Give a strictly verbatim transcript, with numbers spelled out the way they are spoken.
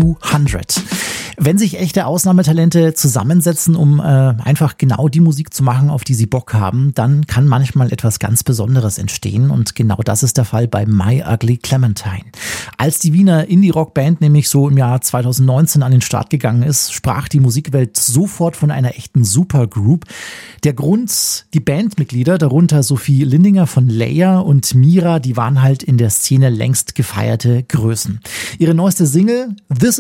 zweihundert. Wenn sich echte Ausnahmetalente zusammensetzen, um äh, einfach genau die Musik zu machen, auf die sie Bock haben, dann kann manchmal etwas ganz Besonderes entstehen und genau das ist der Fall bei My Ugly Clementine. Als die Wiener Indie-Rock-Band nämlich so im Jahr zweitausendneunzehn an den Start gegangen ist, sprach die Musikwelt sofort von einer echten Supergroup. Der Grund, die Bandmitglieder, darunter Sophie Lindinger von Layer und Mira, die waren halt in der Szene längst gefeierte Größen. Ihre neueste Single, This